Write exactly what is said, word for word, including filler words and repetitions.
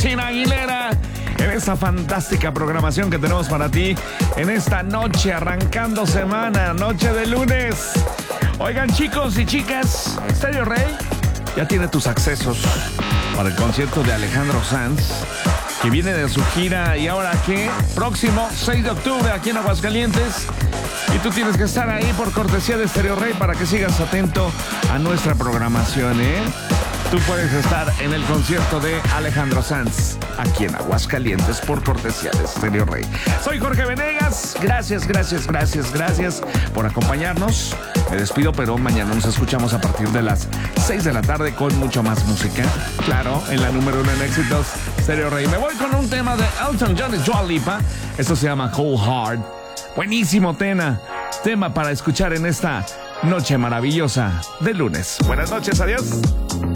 Christina Aguilera en esta fantástica programación que tenemos para ti en esta noche, arrancando semana, noche de lunes. Oigan, chicos y chicas, Stereo Rey ya tiene tus accesos para el concierto de Alejandro Sanz, que viene de su gira. ¿Y ahora qué? Próximo seis de octubre aquí en Aguascalientes. Y tú tienes que estar ahí por cortesía de Stereo Rey para que sigas atento a nuestra programación, ¿eh? Tú puedes estar en el concierto de Alejandro Sanz aquí en Aguascalientes por cortesía de Stereo Rey. Soy Jorge Venegas. Gracias, gracias, gracias, gracias por acompañarnos. Me despido, pero mañana nos escuchamos a partir de las seis de la tarde con mucho más música. Claro, en la número uno en éxitos, Stereo Rey. Me voy con un tema de Elton John y Dua Lipa. Esto se llama Cold Heart. Buenísimo tema. Tema para escuchar en esta noche maravillosa de lunes. Buenas noches, adiós.